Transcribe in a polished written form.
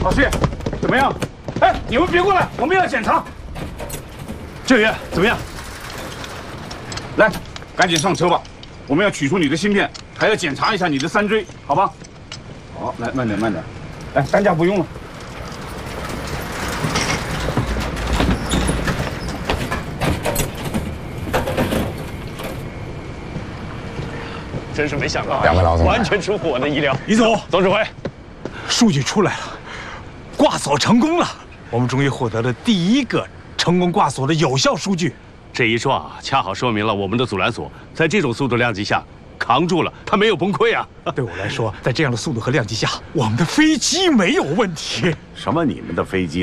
老师，怎么样？哎，你们别过来，我们要检查。 救援怎么样？ 来，赶紧上车吧，我们要取出你的芯片，还要检查一下你的3锥，好吧？好，来，慢点，慢点。来，担架不用了。 真是没想到， 两位老总完全出乎我的意料。 李总， 总指挥， 数据出来了，挂锁成功了，我们终于获得了第一个成功挂锁的有效数据。 这一撞恰好说明了我们的阻拦索在这种速度量级下扛住了，它没有崩溃啊。 对我来说，在这样的速度和量级下，我们的飞机没有问题。 什么你们的飞机？